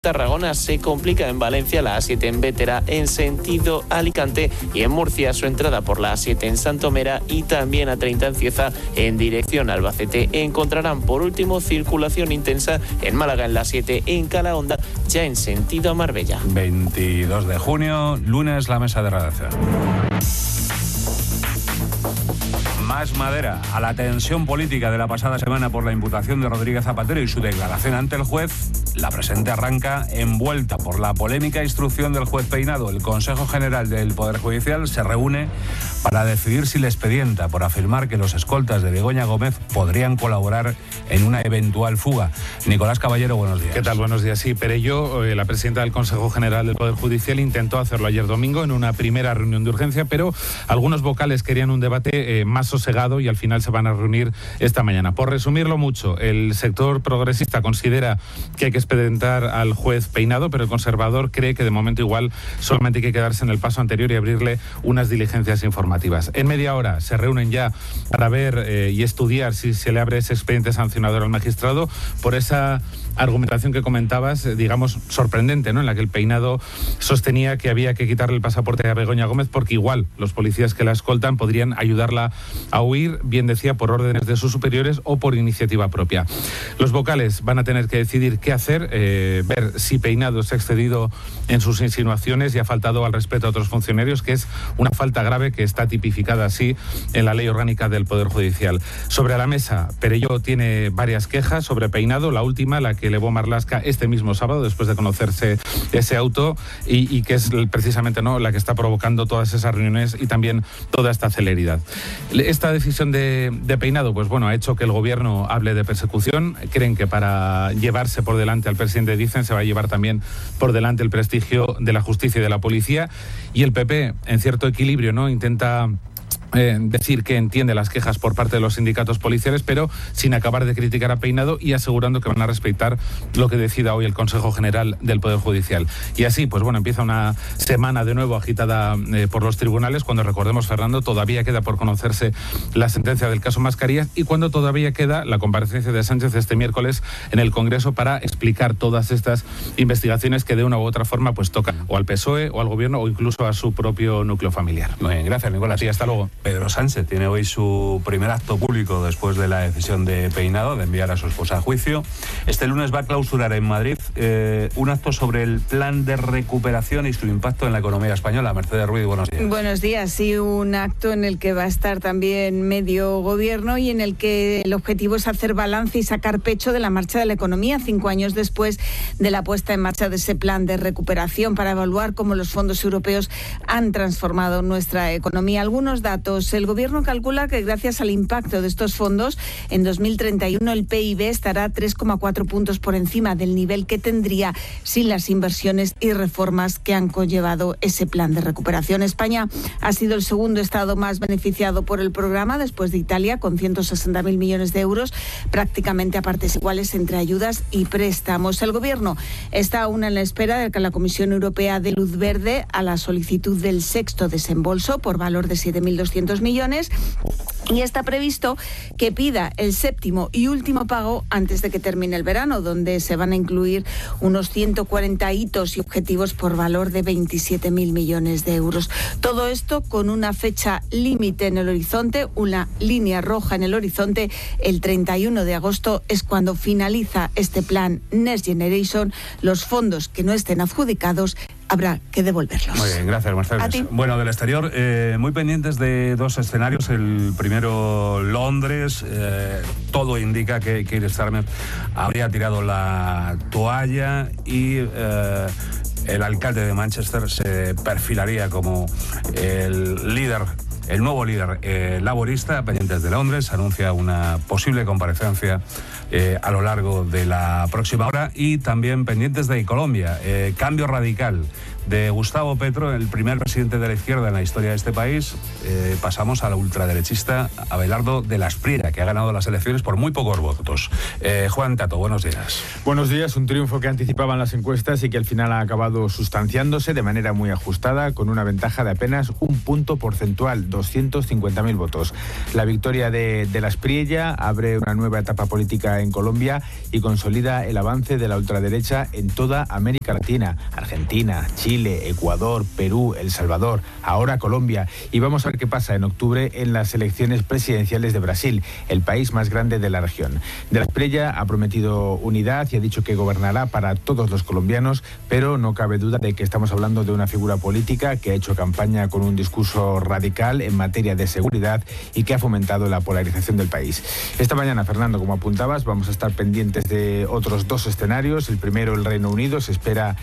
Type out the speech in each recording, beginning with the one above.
Tarragona se complica en Valencia la A7 en Bétera en sentido Alicante y en Murcia su entrada por la A7 en Santomera y también A30 en Cieza en dirección a Albacete. Encontrarán por último circulación intensa en Málaga en la A7 en Calahonda ya en sentido a Marbella. 22 de junio, lunes, la mesa de redacción. Más madera a la tensión política de la pasada semana por la imputación de Rodríguez Zapatero y su declaración ante el juez. La presente arranca envuelta por la polémica instrucción del juez Peinado. El Consejo General del Poder Judicial se reúne para decidir si le expedienta por afirmar que los escoltas de Begoña Gómez podrían colaborar en una eventual fuga. Nicolás Caballero, buenos días. ¿Qué tal? Buenos días. Sí, Perello, la presidenta del Consejo General del Poder Judicial, intentó hacerlo ayer domingo en una primera reunión de urgencia, pero algunos vocales querían un debate más sosegado y al final se van a reunir esta mañana. Por resumirlo mucho, el sector progresista considera que hay que expedientar al juez Peinado, pero el conservador cree que de momento igual solamente hay que quedarse en el paso anterior y abrirle unas diligencias informativas. En media hora se reúnen ya para ver y estudiar si se le abre ese expediente sancionador al magistrado por esa argumentación que comentabas, digamos, sorprendente, ¿no? En la que el Peinado sostenía que había que quitarle el pasaporte a Begoña Gómez porque igual los policías que la escoltan podrían ayudarla a huir, bien decía, por órdenes de sus superiores o por iniciativa propia. Los vocales van a tener que decidir qué hacer, ver si Peinado se ha excedido en sus insinuaciones y ha faltado al respeto a otros funcionarios, que es una falta grave que está tipificada así en la Ley Orgánica del Poder Judicial. Sobre la mesa, Perello tiene varias quejas sobre Peinado, la última, la que elevó Marlaska este mismo sábado después de conocerse ese auto y que es precisamente, ¿no?, la que está provocando todas esas reuniones y también toda esta celeridad. Esta decisión de Peinado, pues bueno, ha hecho que el gobierno hable de persecución. Creen que para llevarse por delante al presidente, dicen, se va a llevar también por delante el prestigio de la justicia y de la policía. Y el PP, en cierto equilibrio, ¿no?, intenta decir que entiende las quejas por parte de los sindicatos policiales, pero sin acabar de criticar a Peinado y asegurando que van a respetar lo que decida hoy el Consejo General del Poder Judicial. Y así, pues bueno, empieza una semana de nuevo agitada por los tribunales, cuando, recordemos, Fernando, todavía queda por conocerse la sentencia del caso Mascarillas y cuando todavía queda la comparecencia de Sánchez este miércoles en el Congreso para explicar todas estas investigaciones que de una u otra forma pues tocan o al PSOE o al Gobierno o incluso a su propio núcleo familiar. Muy bien, gracias, Nicolás. Sí, hasta luego. Pedro Sánchez tiene hoy su primer acto público después de la decisión de Peinado de enviar a su esposa a juicio. Este lunes va a clausurar en Madrid un acto sobre el plan de recuperación y su impacto en la economía española. Mercedes Ruiz, buenos días. Buenos días. Sí, un acto en el que va a estar también medio gobierno y en el que el objetivo es hacer balance y sacar pecho de la marcha de la economía 5 años después de la puesta en marcha de ese plan de recuperación para evaluar cómo los fondos europeos han transformado nuestra economía. Algunos datos. El gobierno calcula que gracias al impacto de estos fondos, en 2031 el PIB estará 3,4 puntos por encima del nivel que tendría sin las inversiones y reformas que han conllevado ese plan de recuperación. España ha sido el segundo estado más beneficiado por el programa, después de Italia, con 160.000 millones de euros, prácticamente a partes iguales entre ayudas y préstamos. El gobierno está aún en la espera de que la Comisión Europea dé luz verde a la solicitud del sexto desembolso por valor de 7.200 millones y está previsto que pida el séptimo y último pago antes de que termine el verano, donde se van a incluir unos 140 hitos y objetivos por valor de 27.000 millones de euros. Todo esto con una fecha límite en el horizonte, una línea roja en el horizonte. El 31 de agosto es cuando finaliza este plan Next Generation. Los fondos que no estén adjudicados habrá que devolverlos. Muy bien, gracias, Mercedes. A ti. Bueno, del exterior, muy pendientes de dos escenarios. El primero, Londres. Todo indica que Keir Starmer habría tirado la toalla y el alcalde de Manchester se perfilaría como el nuevo líder laborista. Pendientes de Londres, anuncia una posible comparecencia a lo largo de la próxima hora. Y también pendientes de Colombia, cambio radical de Gustavo Petro, el primer presidente de la izquierda en la historia de este país. Pasamos a la ultraderechista Abelardo de la Espriella, que ha ganado las elecciones por muy pocos votos. Juan Tato, buenos días. Buenos días. Un triunfo que anticipaban las encuestas y que al final ha acabado sustanciándose de manera muy ajustada, con una ventaja de apenas 1 punto porcentual, 250.000 votos. La victoria de la Espriella abre una nueva etapa política en Colombia y consolida el avance de la ultraderecha en toda América Latina, Argentina, Chile, Ecuador, Perú, El Salvador, ahora Colombia. Y vamos a ver qué pasa en octubre en las elecciones presidenciales de Brasil, el país más grande de la región. De la Espriella ha prometido unidad y ha dicho que gobernará para todos los colombianos, pero no cabe duda de que estamos hablando de una figura política que ha hecho campaña con un discurso radical en materia de seguridad y que ha fomentado la polarización del país. Esta mañana, Fernando, como apuntabas, vamos a estar pendientes de otros dos escenarios. El primero, el Reino Unido. Se espera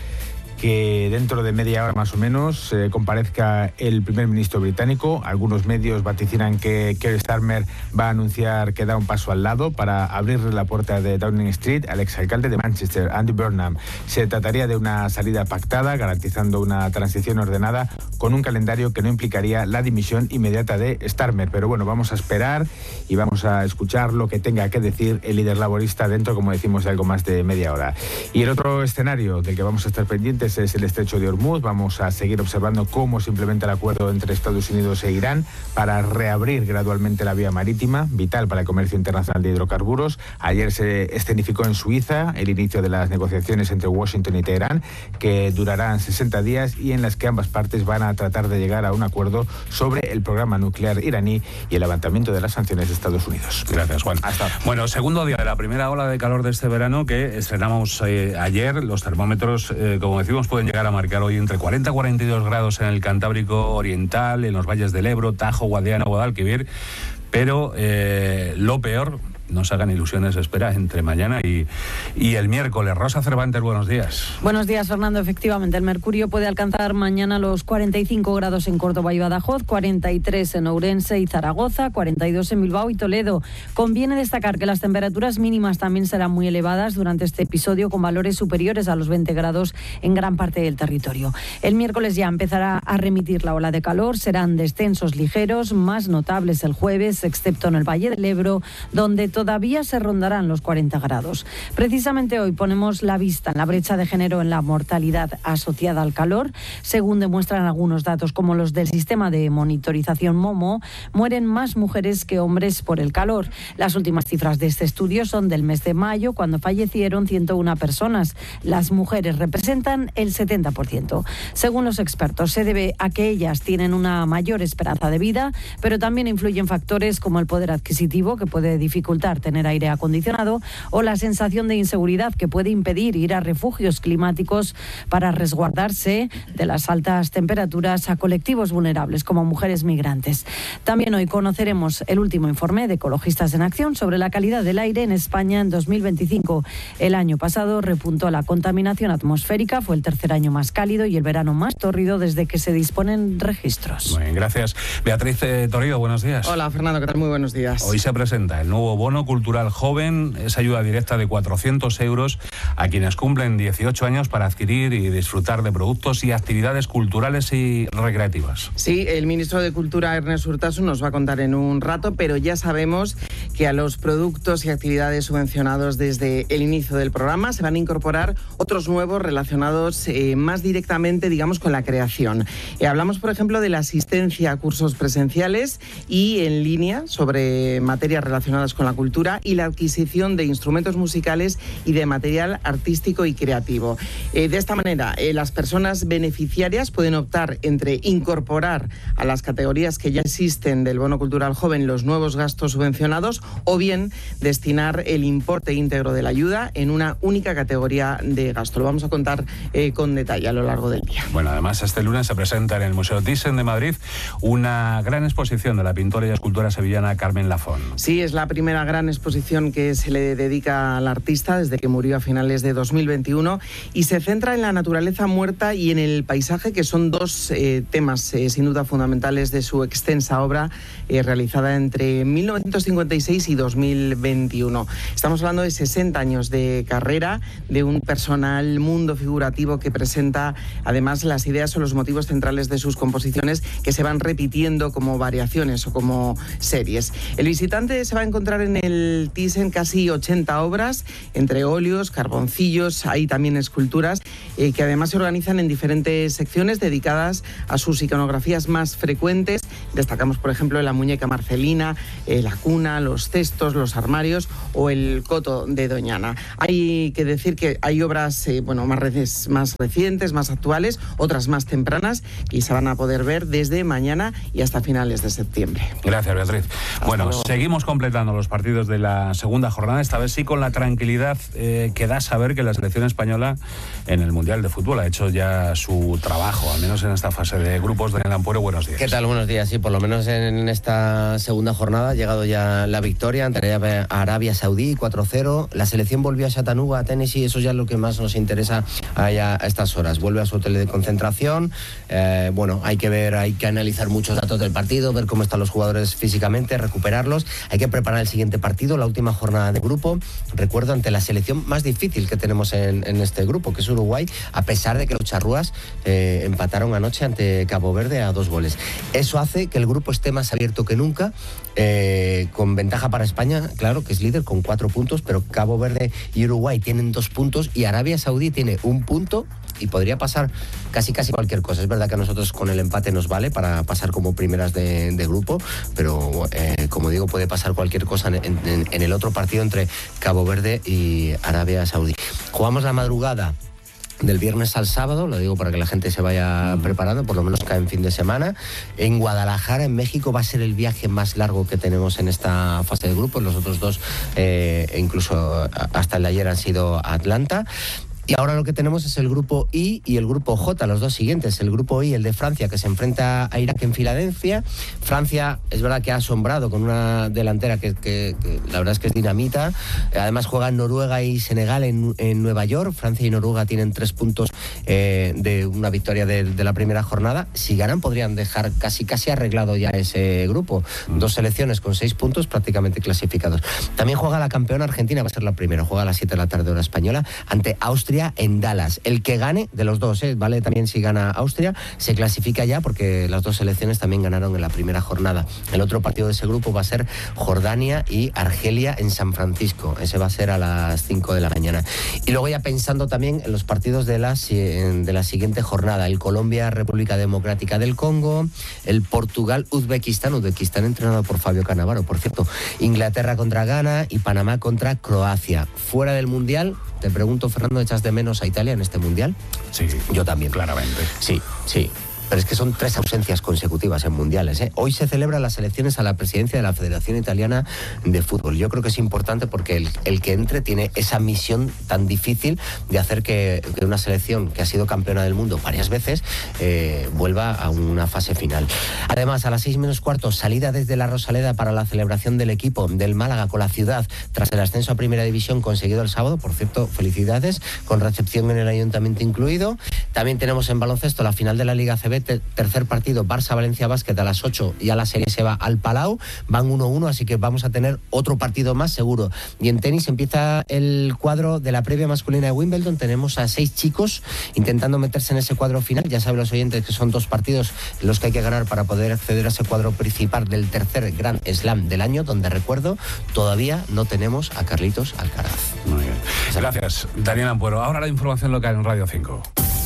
que dentro de media hora más o menos comparezca el primer ministro británico. Algunos medios vaticinan que Keir Starmer va a anunciar que da un paso al lado para abrirle la puerta de Downing Street al exalcalde de Manchester, Andy Burnham. Se trataría de una salida pactada, garantizando una transición ordenada con un calendario que no implicaría la dimisión inmediata de Starmer. Pero bueno, vamos a esperar y vamos a escuchar lo que tenga que decir el líder laborista dentro, como decimos, de algo más de media hora. Y el otro escenario del que vamos a estar pendientes es el estrecho de Hormuz. Vamos a seguir observando cómo se implementa el acuerdo entre Estados Unidos e Irán para reabrir gradualmente la vía marítima, vital para el comercio internacional de hidrocarburos. Ayer se escenificó en Suiza el inicio de las negociaciones entre Washington y Teherán, que durarán 60 días y en las que ambas partes van a tratar de llegar a un acuerdo sobre el programa nuclear iraní y el levantamiento de las sanciones de Estados Unidos. Gracias, Juan. Hasta ahora. Bueno, segundo día de la primera ola de calor de este verano que estrenamos ayer. Los termómetros, como decimos, pueden llegar a marcar hoy entre 40 y 42 grados en el Cantábrico Oriental, en los valles del Ebro, Tajo, Guadiana, Guadalquivir, pero lo peor, no se hagan ilusiones, espera entre mañana y el miércoles. Rosa Cervantes, buenos días. Buenos días, Fernando. Efectivamente, el mercurio puede alcanzar mañana los 45 grados en Córdoba y Badajoz, 43 en Ourense y Zaragoza, 42 en Bilbao y Toledo. Conviene destacar que las temperaturas mínimas también serán muy elevadas durante este episodio, con valores superiores a los 20 grados en gran parte del territorio. El miércoles ya empezará a remitir la ola de calor. Serán descensos ligeros, más notables el jueves, excepto en el Valle del Ebro, donde todavía se rondarán los 40 grados. Precisamente hoy ponemos la vista en la brecha de género en la mortalidad asociada al calor. Según demuestran algunos datos como los del sistema de monitorización MOMO, mueren más mujeres que hombres por el calor. Las últimas cifras de este estudio son del mes de mayo, cuando fallecieron 101 personas. Las mujeres representan el 70%. Según los expertos, se debe a que ellas tienen una mayor esperanza de vida, pero también influyen factores como el poder adquisitivo, que puede dificultar tener aire acondicionado, o la sensación de inseguridad, que puede impedir ir a refugios climáticos para resguardarse de las altas temperaturas a colectivos vulnerables como mujeres migrantes. También hoy conoceremos el último informe de Ecologistas en Acción sobre la calidad del aire en España en 2025. El año pasado repuntó la contaminación atmosférica, fue el tercer año más cálido y el verano más tórrido desde que se disponen registros. Muy bien, gracias. Beatriz Torío, buenos días. Hola, Fernando, ¿qué tal? Muy buenos días. Hoy se presenta el nuevo bono cultural joven, esa ayuda directa de 400 euros a quienes cumplen 18 años para adquirir y disfrutar de productos y actividades culturales y recreativas. Sí, el ministro de Cultura, Ernest Urtasun, nos va a contar en un rato, pero ya sabemos que a los productos y actividades subvencionados desde el inicio del programa se van a incorporar otros nuevos relacionados más directamente, digamos, con la creación. Hablamos, por ejemplo, de la asistencia a cursos presenciales y en línea sobre materias relacionadas con la cultura y la adquisición de instrumentos musicales y de material artístico y creativo. De esta manera, las personas beneficiarias pueden optar entre incorporar a las categorías que ya existen del bono cultural joven los nuevos gastos subvencionados o bien destinar el importe íntegro de la ayuda en una única categoría de gasto. Lo vamos a contar con detalle a lo largo del día. Bueno, además este lunes se presenta en el Museo Thyssen de Madrid una gran exposición de la pintora y escultora sevillana Carmen Lafón. Sí, es la primera gran exposición que se le dedica al artista desde que murió a finales de 2021 y se centra en la naturaleza muerta y en el paisaje, que son dos temas sin duda fundamentales de su extensa obra realizada entre 1956 y 2021. Estamos hablando de 60 años de carrera, de un personal mundo figurativo que presenta además las ideas o los motivos centrales de sus composiciones, que se van repitiendo como variaciones o como series. El visitante se va a encontrar en Ángel Thyssen casi 80 obras, entre óleos, carboncillos, hay también esculturas, que además se organizan en diferentes secciones dedicadas a sus iconografías más frecuentes. Destacamos, por ejemplo, la muñeca Marcelina, la cuna, los cestos, los armarios o el coto de Doñana. Hay que decir que hay obras más recientes, más actuales, otras más tempranas, y se van a poder ver desde mañana y hasta finales de septiembre. Gracias, Beatriz. Bueno, seguimos completando los partidos de la segunda jornada, esta vez sí con la tranquilidad que da saber que la selección española en el Mundial de Fútbol ha hecho ya su trabajo, al menos en esta fase de grupos. Daniel Ampuero, buenos días. ¿Qué tal? Buenos días. Sí, por lo menos en esta segunda jornada ha llegado ya la victoria ante Arabia Saudí, 4-0. La selección volvió a Chattanooga, a Tennessee, eso ya es lo que más nos interesa a estas horas. Vuelve a su hotel de concentración. Hay que ver, hay que analizar muchos datos del partido, ver cómo están los jugadores físicamente, recuperarlos. Hay que preparar el siguiente partido, la última jornada de grupo. Recuerdo, ante la selección más difícil que tenemos en este grupo, que es Uruguay, a pesar de que los charrúas empataron anoche ante Cabo Verde a 2 goles. Eso hace que el grupo esté más abierto que nunca, con ventaja para España, claro, que es líder con 4 puntos, pero Cabo Verde y Uruguay tienen 2 puntos y Arabia Saudí tiene 1 punto y podría pasar casi cualquier cosa. Es verdad que a nosotros con el empate nos vale para pasar como primeras de grupo, pero como digo, puede pasar cualquier cosa en el otro partido entre Cabo Verde y Arabia Saudí. Jugamos la madrugada del viernes al sábado, lo digo para que la gente se vaya preparando, por lo menos cae en fin de semana. En Guadalajara, en México, va a ser el viaje más largo que tenemos en esta fase de grupos. Los otros dos, incluso hasta el de ayer, han sido Atlanta. Y ahora lo que tenemos es el grupo I y el grupo J, los dos siguientes. El grupo I, el de Francia, que se enfrenta a Irak en Filadelfia. Francia, es verdad que ha asombrado con una delantera que la verdad es que es dinamita. Además juegan Noruega y Senegal en Nueva York. Francia y Noruega tienen 3 puntos de una victoria de la primera jornada. Si ganan podrían dejar casi arreglado ya ese grupo. 2 selecciones con 6 puntos prácticamente clasificados. También juega la campeona Argentina, va a ser la primera. Juega a las 7 de la tarde hora española ante Austria en Dallas. El que gane de los dos, vale también si gana Austria, se clasifica ya, porque las 2 selecciones también ganaron en la primera jornada. El otro partido de ese grupo va a ser Jordania y Argelia en San Francisco. Ese va a ser a las 5 de la mañana. Y luego ya pensando también en los partidos de la siguiente jornada: el Colombia-República Democrática del Congo, el Portugal-Uzbekistán entrenado por Fabio Cannavaro, por cierto, Inglaterra contra Ghana y Panamá contra Croacia. Fuera del Mundial, te pregunto, Fernando, ¿echas de menos a Italia en este Mundial? Sí, yo también. Claramente. Sí. Pero es que son 3 ausencias consecutivas en mundiales, Hoy se celebran las elecciones a la presidencia de la Federación Italiana de Fútbol. Yo creo que es importante porque el que entre tiene esa misión tan difícil de hacer que una selección que ha sido campeona del mundo varias veces vuelva a una fase final. Además, a las 6 menos cuarto, salida desde la Rosaleda para la celebración del equipo del Málaga con la ciudad tras el ascenso a Primera División conseguido el sábado. Por cierto, felicidades, con recepción en el Ayuntamiento incluido. También tenemos en baloncesto la final de la Liga ACB, tercer partido, Barça-Valencia Basket a las 8, ya la serie se va al Palau, van 1-1, así que vamos a tener otro partido más seguro. Y en tenis empieza el cuadro de la previa masculina de Wimbledon. Tenemos a 6 chicos intentando meterse en ese cuadro final. Ya saben los oyentes que son 2 partidos los que hay que ganar para poder acceder a ese cuadro principal del tercer Grand Slam del año, donde, recuerdo, todavía no tenemos a Carlitos Alcaraz. Muy bien. Gracias, Daniel Ampuero. Ahora la información local en Radio 5.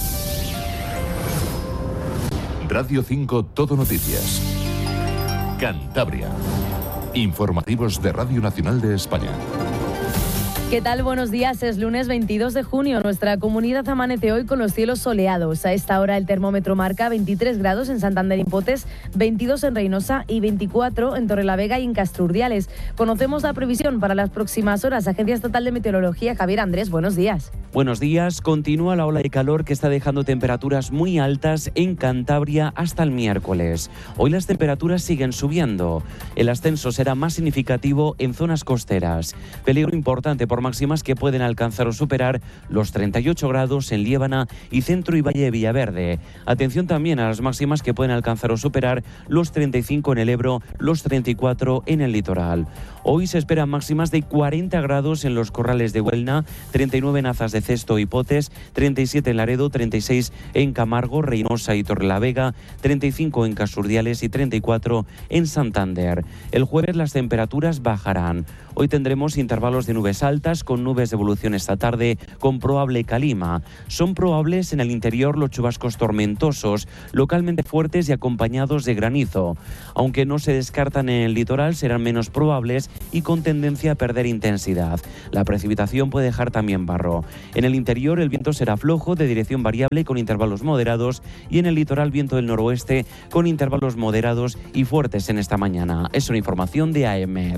Radio 5 Todo Noticias. Cantabria. Informativos de Radio Nacional de España. ¿Qué tal? Buenos días. Es lunes 22 de junio. Nuestra comunidad amanece hoy con los cielos soleados. A esta hora el termómetro marca 23 grados en Santander y Potes, 22 en Reynosa y 24 en Torrelavega y en Castrurdiales. Conocemos la previsión para las próximas horas. Agencia Estatal de Meteorología, Javier Andrés, buenos días. Buenos días. Continúa la ola de calor que está dejando temperaturas muy altas en Cantabria hasta el miércoles. Hoy las temperaturas siguen subiendo. El ascenso será más significativo en zonas costeras. Peligro importante por máximas que pueden alcanzar o superar los 38 grados en Liébana y centro y valle de Villaverde. Atención también a las máximas que pueden alcanzar o superar los 35 en el Ebro, los 34 en el litoral. Hoy se esperan máximas de 40 grados en los Corrales de Huelna, 39 en Azas de Cesto y Potes, 37 en Laredo, 36 en Camargo, Reynosa y Torrelavega, 35 en Casurdiales y 34 en Santander. El jueves las temperaturas bajarán. Hoy tendremos intervalos de nubes altas con nubes de evolución esta tarde con probable calima. Son probables en el interior los chubascos tormentosos, localmente fuertes y acompañados de granizo. Aunque no se descartan en el litoral, serán menos probables y con tendencia a perder intensidad. La precipitación puede dejar también barro. En el interior el viento será flojo, de dirección variable con intervalos moderados, y en el litoral viento del noroeste con intervalos moderados y fuertes en esta mañana. Es una información de AEMET.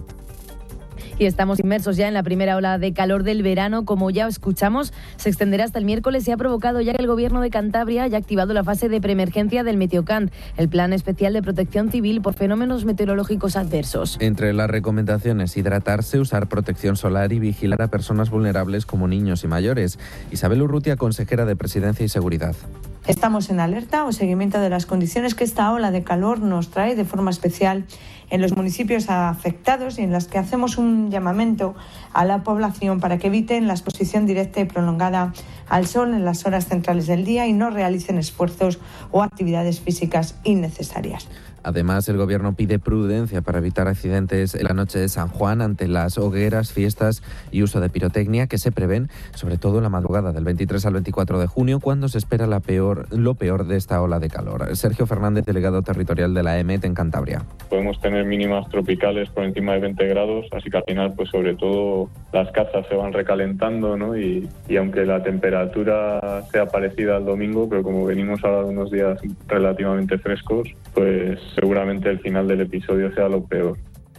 Y estamos inmersos ya en la primera ola de calor del verano. Como ya escuchamos, se extenderá hasta el miércoles y ha provocado ya que el Gobierno de Cantabria haya activado la fase de preemergencia del Meteocant, el plan especial de protección civil por fenómenos meteorológicos adversos. Entre las recomendaciones, hidratarse, usar protección solar y vigilar a personas vulnerables como niños y mayores. Isabel Urrutia, consejera de Presidencia y Seguridad. Estamos en alerta o seguimiento de las condiciones que esta ola de calor nos trae de forma especial en los municipios afectados y en las que hacemos un llamamiento a la población para que eviten la exposición directa y prolongada al sol en las horas centrales del día y no realicen esfuerzos o actividades físicas innecesarias. Además, el Gobierno pide prudencia para evitar accidentes en la noche de San Juan ante las hogueras, fiestas y uso de pirotecnia que se prevén, sobre todo en la madrugada del 23 al 24 de junio, cuando se espera lo peor de esta ola de calor. Sergio Fernández, delegado territorial de la EMET en Cantabria. Podemos tener mínimas tropicales por encima de 20 grados, así que al final, pues sobre todo las casas se van recalentando, ¿no? Y aunque la temperatura sea parecida al domingo, pero como venimos ahora de unos días relativamente frescos, pues seguramente el final del episodio sea lo peor.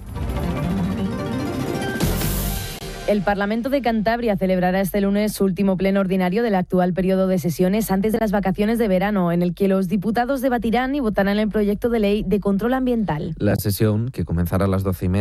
El Parlamento de Cantabria celebrará este lunes su último pleno ordinario del actual periodo de sesiones antes de las vacaciones de verano, en el que los diputados debatirán y votarán el proyecto de ley de control ambiental. La sesión, que comenzará a las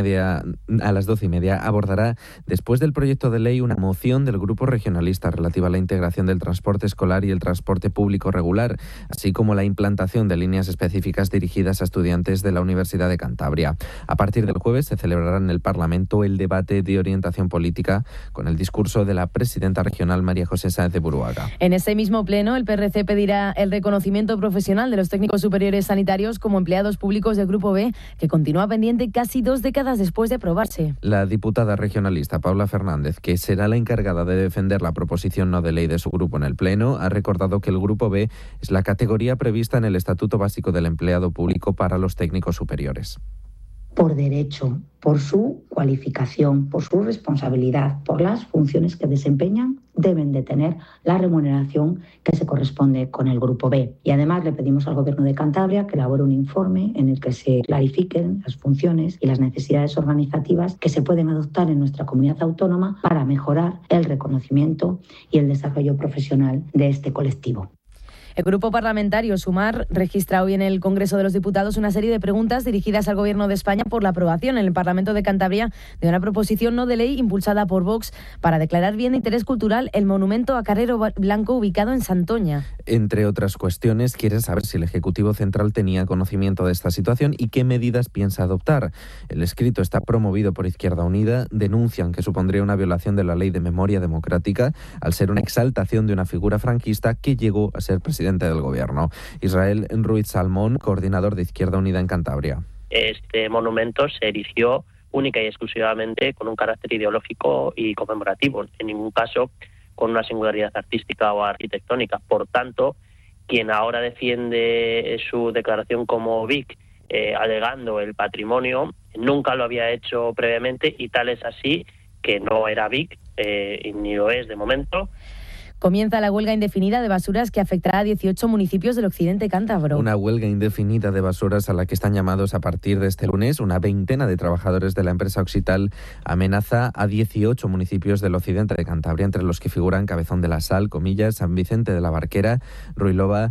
12:30, abordará, después del proyecto de ley, una moción del Grupo Regionalista relativa a la integración del transporte escolar y el transporte público regular, así como la implantación de líneas específicas dirigidas a estudiantes de la Universidad de Cantabria. A partir del jueves se celebrará en el Parlamento el debate de orientación política con el discurso de la presidenta regional María José Sáenz de Buruaga. En ese mismo pleno, el PRC pedirá el reconocimiento profesional de los técnicos superiores sanitarios como empleados públicos del Grupo B, que continúa pendiente casi 2 décadas después de aprobarse. La diputada regionalista Paula Fernández, que será la encargada de defender la proposición no de ley de su grupo en el pleno, ha recordado que el Grupo B es la categoría prevista en el Estatuto Básico del Empleado Público para los técnicos superiores. Por derecho, por su cualificación, por su responsabilidad, por las funciones que desempeñan, deben de tener la remuneración que se corresponde con el Grupo B. Y además le pedimos al Gobierno de Cantabria que elabore un informe en el que se clarifiquen las funciones y las necesidades organizativas que se pueden adoptar en nuestra comunidad autónoma para mejorar el reconocimiento y el desarrollo profesional de este colectivo. El Grupo Parlamentario Sumar registra hoy en el Congreso de los Diputados una serie de preguntas dirigidas al Gobierno de España por la aprobación en el Parlamento de Cantabria de una proposición no de ley impulsada por Vox para declarar bien de interés cultural el monumento a Carrero Blanco ubicado en Santoña. Entre otras cuestiones, quiere saber si el Ejecutivo Central tenía conocimiento de esta situación y qué medidas piensa adoptar. El escrito está promovido por Izquierda Unida. Denuncian que supondría una violación de la Ley de Memoria Democrática al ser una exaltación de una figura franquista que llegó a ser presidente del Gobierno. Israel Ruiz Salmón, coordinador de Izquierda Unida en Cantabria. Este monumento se erigió única y exclusivamente con un carácter ideológico y conmemorativo, en ningún caso con una singularidad artística o arquitectónica. Por tanto, quien ahora defiende su declaración como BIC, alegando el patrimonio, nunca lo había hecho previamente, y tal es así que no era BIC, y ni lo es de momento. Comienza la huelga indefinida de basuras que afectará a 18 municipios del occidente cántabro. Una huelga indefinida de basuras a la que están llamados a partir de este lunes. Una veintena de trabajadores de la empresa Oxital amenaza a 18 municipios del occidente de Cantabria, entre los que figuran Cabezón de la Sal, Comillas, San Vicente de la Barquera, Ruilova,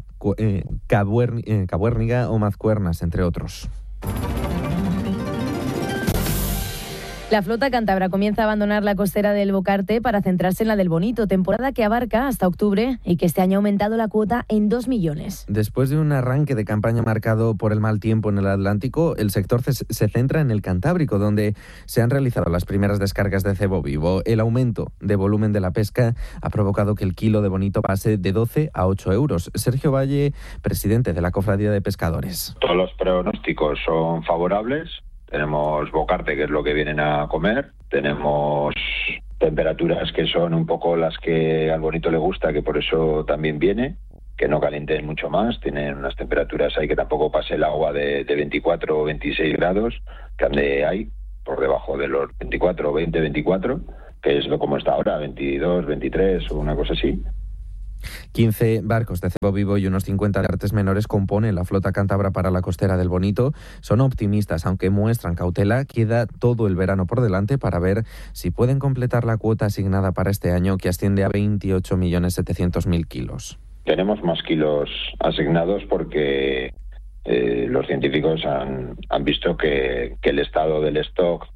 Cabuérniga o Mazcuernas, entre otros. La flota cántabra comienza a abandonar la costera del Bocarte para centrarse en la del Bonito, temporada que abarca hasta octubre y que este año ha aumentado la cuota en 2 millones. Después de un arranque de campaña marcado por el mal tiempo en el Atlántico, el sector se centra en el Cantábrico, donde se han realizado las primeras descargas de cebo vivo. El aumento de volumen de la pesca ha provocado que el kilo de Bonito pase de 12 a 8 euros. Sergio Valle, presidente de la Cofradía de Pescadores. Todos los pronósticos son favorables. Tenemos Bocarte, que es lo que vienen a comer. Tenemos temperaturas que son un poco las que al Bonito le gusta, que por eso también viene, que no calienten mucho más. Tienen unas temperaturas ahí que tampoco pase el agua de 24 o 26 grados, que ande ahí por debajo de los 24 o 24, que es lo como está ahora, 22, 23 o una cosa así. 15 barcos de cebo vivo y unos 50 de artes menores componen la flota cántabra para la costera del Bonito. Son optimistas, aunque muestran cautela. Queda todo el verano por delante para ver si pueden completar la cuota asignada para este año, que asciende a 28.700.000 kilos. Tenemos más kilos asignados porque los científicos han visto que el estado del stock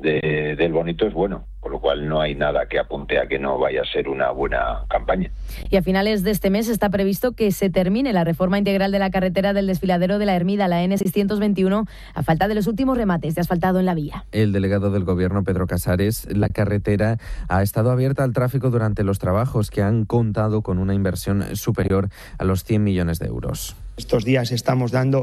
del Bonito es bueno, con lo cual no hay nada que apunte a que no vaya a ser una buena campaña. Y a finales de este mes está previsto que se termine la reforma integral de la carretera del desfiladero de la Ermida, la N621, a falta de los últimos remates de asfaltado en la vía. El delegado del Gobierno, Pedro Casares, la carretera ha estado abierta al tráfico durante los trabajos, que han contado con una inversión superior a los 100 millones de euros. Estos días estamos dando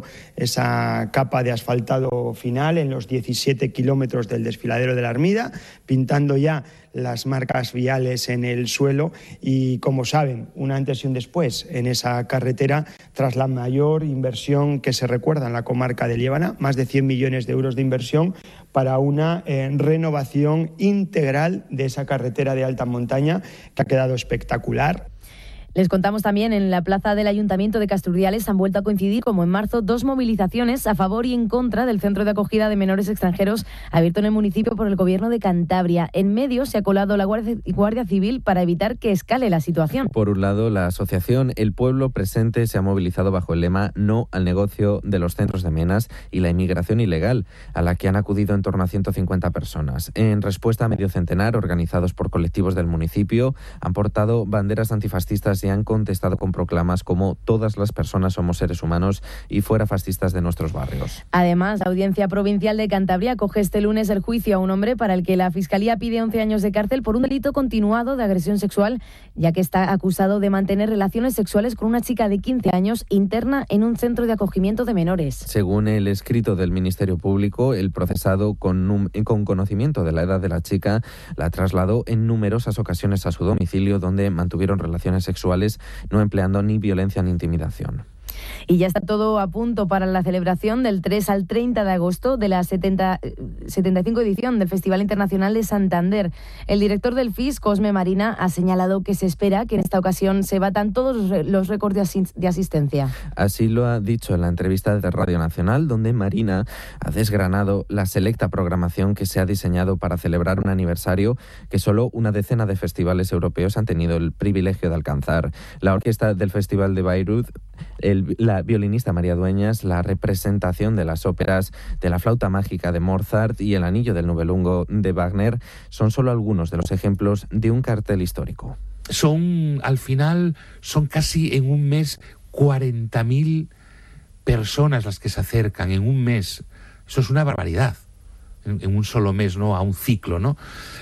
esa capa de asfaltado final en los 17 kilómetros del desfiladero de la Ermida, pintando ya las marcas viales en el suelo y, como saben, un antes y un después en esa carretera tras la mayor inversión que se recuerda en la comarca de Liébana, más de 100 millones de euros de inversión para una renovación integral de esa carretera de alta montaña que ha quedado espectacular. Les contamos también, en la plaza del Ayuntamiento de Casturdiales han vuelto a coincidir, como en marzo, 2 movilizaciones a favor y en contra del centro de acogida de menores extranjeros abierto en el municipio por el Gobierno de Cantabria. En medio se ha colado la Guardia Civil para evitar que escale la situación. Por un lado, la asociación El Pueblo Presente se ha movilizado bajo el lema No al negocio de los centros de menas y la inmigración ilegal, a la que han acudido en torno a 150 personas. En respuesta, a medio centenar, organizados por colectivos del municipio, han portado banderas antifascistas y han contestado con proclamas como todas las personas somos seres humanos y fuera fascistas de nuestros barrios. Además, la Audiencia Provincial de Cantabria acoge este lunes el juicio a un hombre para el que la Fiscalía pide 11 años de cárcel por un delito continuado de agresión sexual, ya que está acusado de mantener relaciones sexuales con una chica de 15 años interna en un centro de acogimiento de menores. Según el escrito del Ministerio Público, el procesado, con conocimiento de la edad de la chica, la trasladó en numerosas ocasiones a su domicilio, donde mantuvieron relaciones sexuales, no empleando ni violencia ni intimidación. Y ya está todo a punto para la celebración del 3 al 30 de agosto de la 75 edición del Festival Internacional de Santander. El director del FIS, Cosme Marina, ha señalado que se espera que en esta ocasión se batan todos los récords de asistencia. Así lo ha dicho en la entrevista de Radio Nacional, donde Marina ha desgranado la selecta programación que se ha diseñado para celebrar un aniversario que solo una decena de festivales europeos han tenido el privilegio de alcanzar. La orquesta del Festival de Bayreuth, la violinista María Dueñas, la representación de las óperas de La flauta mágica de Mozart y El anillo del Nibelungo de Wagner son solo algunos de los ejemplos de un cartel histórico. Al final son casi en un mes 40.000 personas las que se acercan en un mes. Eso es una barbaridad. En un solo mes, ¿no? A un ciclo, ¿no?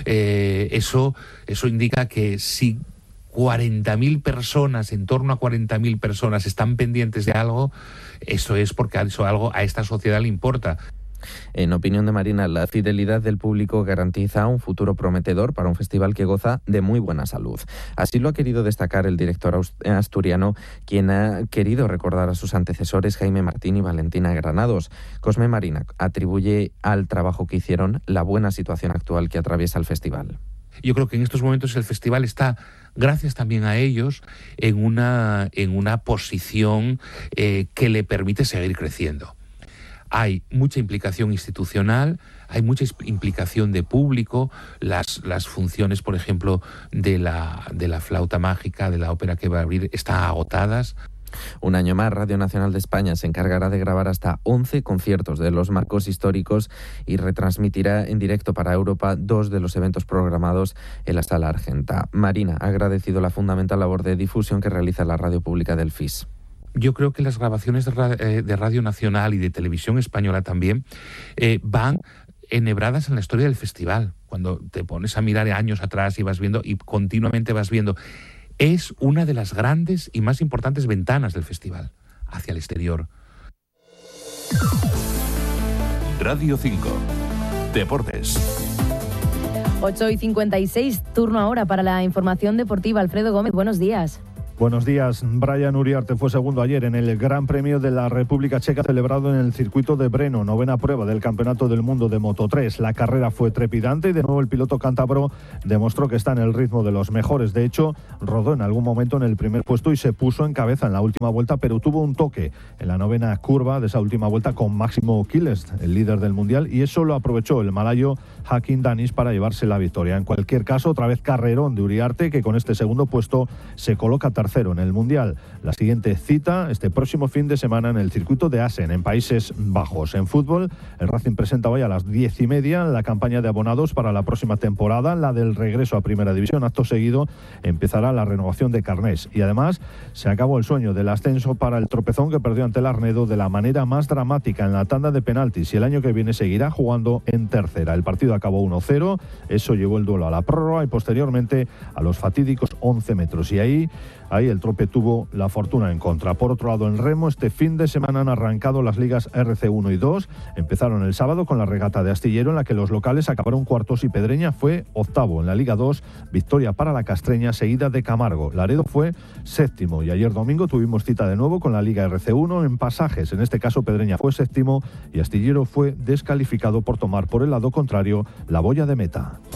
Eso indica que si 40.000 personas, en torno a 40.000 personas están pendientes de algo, eso es porque algo a esta sociedad le importa. En opinión de Marina, la fidelidad del público garantiza un futuro prometedor para un festival que goza de muy buena salud. Así lo ha querido destacar el director asturiano, quien ha querido recordar a sus antecesores Jaime Martín y Valentina Granados. Cosme Marina atribuye al trabajo que hicieron la buena situación actual que atraviesa el festival. Yo creo que en estos momentos el festival está, gracias también a ellos, en una posición que le permite seguir creciendo. Hay mucha implicación institucional, hay mucha implicación de público, las funciones, por ejemplo, de la flauta mágica, de la ópera que va a abrir, están agotadas. Un año más, Radio Nacional de España se encargará de grabar hasta 11 conciertos de los marcos históricos y retransmitirá en directo para Europa 2 de los eventos programados en la Sala Argenta. Marina ha agradecido la fundamental labor de difusión que realiza la radio pública del FIS. Yo creo que las grabaciones de Radio Nacional y de Televisión Española también van enhebradas en la historia del festival. Cuando te pones a mirar años atrás y vas viendo, y continuamente vas viendo, es una de las grandes y más importantes ventanas del festival hacia el exterior. Radio 5. Deportes. 8:56, turno ahora para la información deportiva. Alfredo Gómez, buenos días. Buenos días. Brian Uriarte fue segundo ayer en el Gran Premio de la República Checa celebrado en el circuito de Brno, 9ª prueba del Campeonato del Mundo de Moto3. La carrera fue trepidante y de nuevo el piloto cántabro demostró que está en el ritmo de los mejores. De hecho, rodó en algún momento en el primer puesto y se puso en cabeza en la última vuelta, pero tuvo un toque en la 9ª curva de esa última vuelta con Máximo Quiles, el líder del Mundial, y eso lo aprovechó el malayo Hakim Danis para llevarse la victoria. En cualquier caso, otra vez carrerón de Uriarte, que con este segundo puesto se coloca tercero en el Mundial. La siguiente cita este próximo fin de semana en el circuito de Assen, en Países Bajos. En fútbol, el Racing presenta hoy a las 10:30 la campaña de abonados para la próxima temporada, la del regreso a Primera División. Acto seguido empezará la renovación de carnés. Y además, se acabó el sueño del ascenso para el Tropezón, que perdió ante el Arnedo de la manera más dramática en la tanda de penaltis, y el año que viene seguirá jugando en tercera. El partido acabó 1-0, eso llevó el duelo a la prórroga y posteriormente a los fatídicos 11 metros. Y ahí el Trope tuvo la fortuna en contra. Por otro lado, en remo, este fin de semana han arrancado las ligas RC1 y 2. Empezaron el sábado con la regata de Astillero, en la que los locales acabaron cuartos y Pedreña fue octavo. En la Liga 2, victoria para la Castreña, seguida de Camargo. Laredo fue séptimo. Y ayer domingo tuvimos cita de nuevo con la Liga RC1 en Pasajes. En este caso, Pedreña fue séptimo y Astillero fue descalificado por tomar por el lado contrario la boya de meta.